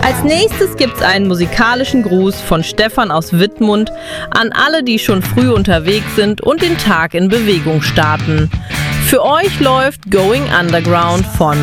Als nächstes gibt's einen musikalischen Gruß von Stefan aus Wittmund an alle, die schon früh unterwegs sind und den Tag in Bewegung starten. Für euch läuft Going Underground von